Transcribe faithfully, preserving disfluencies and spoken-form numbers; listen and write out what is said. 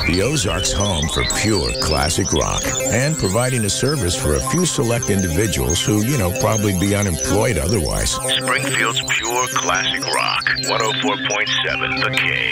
the Ozarks' home for pure classic rock, and providing a service for a few select individuals who, you know, probably be unemployed otherwise. Springfield's pure classic rock, one oh four point seven The K.